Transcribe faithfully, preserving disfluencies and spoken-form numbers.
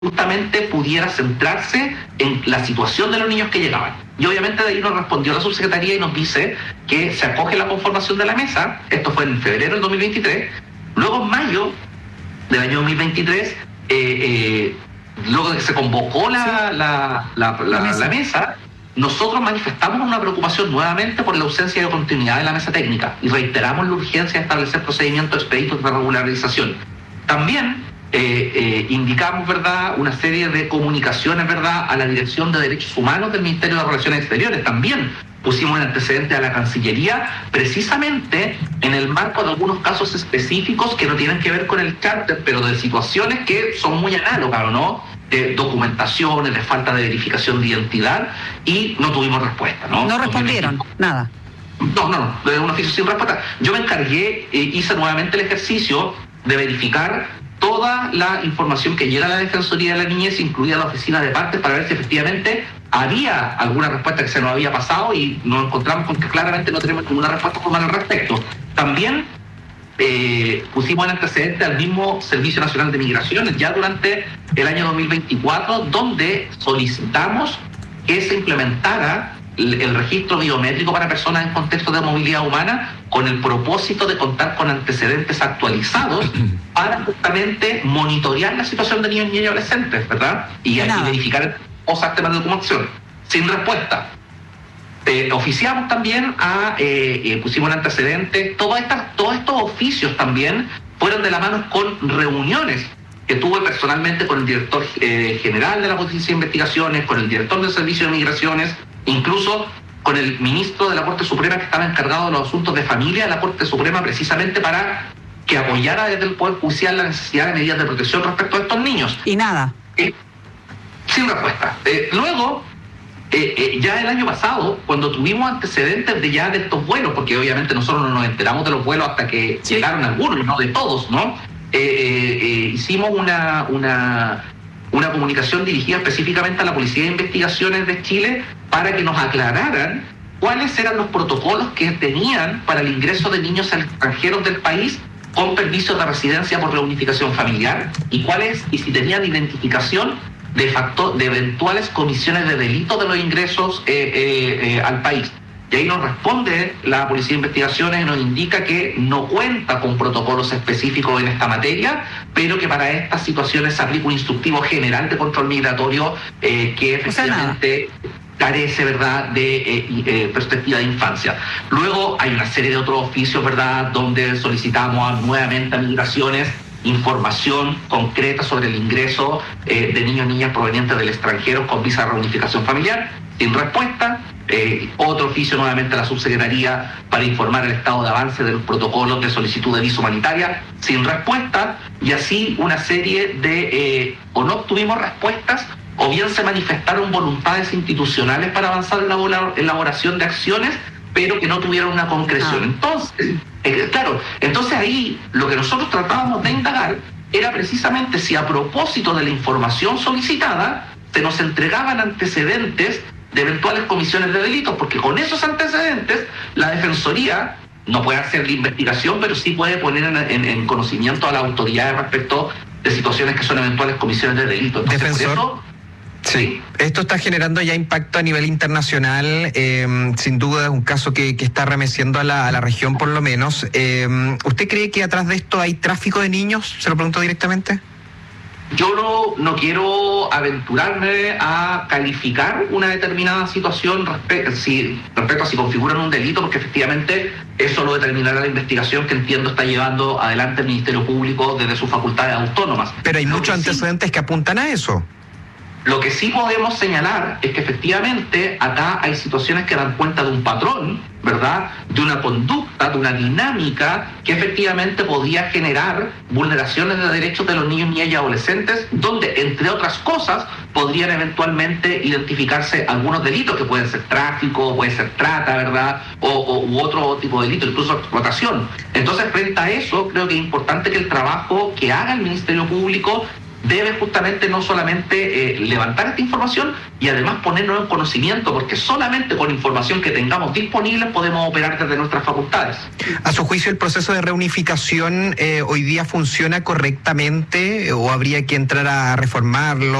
justamente pudiera centrarse en la situación de los niños que llegaban. Y obviamente de ahí nos respondió la subsecretaría y nos dice que se acoge la conformación de la mesa. Esto fue en febrero del dos mil veintitrés. Luego en mayo del año dos mil veintitrés, eh, eh, luego de que se convocó la, la, la, la, la, mesa. la mesa, nosotros manifestamos una preocupación nuevamente por la ausencia de continuidad de la mesa técnica y reiteramos la urgencia de establecer procedimientos expeditos de regularización. También Eh, eh, indicamos, ¿verdad?, una serie de comunicaciones, ¿verdad?, a la Dirección de Derechos Humanos del Ministerio de Relaciones Exteriores. También pusimos en antecedente a la Cancillería, precisamente en el marco de algunos casos específicos que no tienen que ver con el charter, pero de situaciones que son muy análogas, ¿no?, de documentaciones, de falta de verificación de identidad, y no tuvimos respuesta, ¿no? No respondieron, nada. No, no, no, de un oficio sin respuesta. Yo me encargué, eh, hice nuevamente el ejercicio de verificar toda la información que llega a la Defensoría de la Niñez, incluida la oficina de partes, para ver si efectivamente había alguna respuesta que se nos había pasado, y nos encontramos con que claramente no tenemos ninguna respuesta formal al respecto. También eh, pusimos en antecedente al mismo Servicio Nacional de Migraciones ya durante el año dos mil veinticuatro, donde solicitamos que se implementara el registro biométrico para personas en contexto de movilidad humana, con el propósito de contar con antecedentes actualizados para justamente monitorear la situación de niños y adolescentes, ¿verdad? Y, y verificar cosas, temas de documentación. Sin respuesta. Eh, oficiamos también a, eh, eh, pusimos en antecedentes, todas estas, todos estos oficios también fueron de la mano con reuniones que tuve personalmente con el director eh, general de la Policía de Investigaciones, con el director del Servicio de Migraciones, incluso con el ministro de la Corte Suprema, que estaba encargado de los asuntos de familia de la Corte Suprema, precisamente para que apoyara desde el Poder Judicial la necesidad de medidas de protección respecto a estos niños. Y nada. Eh, sin respuesta. Eh, luego, eh, eh, ya el año pasado, cuando tuvimos antecedentes de ya de estos vuelos, porque obviamente nosotros no nos enteramos de los vuelos hasta que sí. llegaron algunos, no de todos, ¿no? Eh, eh, eh, hicimos una, una, una comunicación dirigida específicamente a la Policía de Investigaciones de Chile para que nos aclararan cuáles eran los protocolos que tenían para el ingreso de niños extranjeros del país con permisos de residencia por reunificación familiar, y cuáles, y si tenían identificación de facto de eventuales comisiones de delito de los ingresos eh, eh, eh, al país. Y ahí nos responde la Policía de Investigaciones y nos indica que no cuenta con protocolos específicos en esta materia, pero que para estas situaciones se aplica un instructivo general de control migratorio eh, que efectivamente carece, ¿verdad?, de eh, eh, perspectiva de infancia. Luego hay una serie de otros oficios, ¿verdad?, donde solicitamos nuevamente a Migraciones información concreta sobre el ingreso eh, de niños y niñas provenientes del extranjero con visa de reunificación familiar, sin respuesta. Eh, otro oficio nuevamente a la subsecretaría para informar el estado de avance de los protocolos de solicitud de visa humanitaria, sin respuesta. Y así una serie de, eh, o no obtuvimos respuestas, o bien se manifestaron voluntades institucionales para avanzar en la elaboración de acciones, pero que no tuvieron una concreción. Entonces, eh, claro, entonces ahí lo que nosotros tratábamos de indagar era precisamente si a propósito de la información solicitada se nos entregaban antecedentes de eventuales comisiones de delitos, porque con esos antecedentes la Defensoría no puede hacer la investigación, pero sí puede poner en, en, en conocimiento a las autoridades respecto de situaciones que son eventuales comisiones de delitos. Entonces, Defensor. por eso, Sí, esto está generando ya impacto a nivel internacional, eh, sin duda es un caso que, que está remeciendo a la, a la región por lo menos. Eh, ¿Usted cree que atrás de esto hay tráfico de niños? ¿Se lo pregunto directamente? Yo no, no quiero aventurarme a calificar una determinada situación respecto, si, respecto a si configuran un delito, porque efectivamente eso lo determinará la investigación que entiendo está llevando adelante el Ministerio Público desde sus facultades autónomas. Pero hay Lo muchos antecedentes sí, que apuntan a eso. Lo que sí podemos señalar es que efectivamente acá hay situaciones que dan cuenta de un patrón, ¿verdad?, de una conducta, de una dinámica que efectivamente podía generar vulneraciones de derechos de los niños, niñas y adolescentes, donde, entre otras cosas, podrían eventualmente identificarse algunos delitos que pueden ser tráfico, puede ser trata, ¿verdad?, o, o u otro tipo de delito, incluso explotación. Entonces, frente a eso, creo que es importante que el trabajo que haga el Ministerio Público debe justamente no solamente eh, levantar esta información y además ponernos en conocimiento, porque solamente con información que tengamos disponible podemos operar desde nuestras facultades. A su juicio, ¿el proceso de reunificación eh, hoy día funciona correctamente o habría que entrar a reformarlo?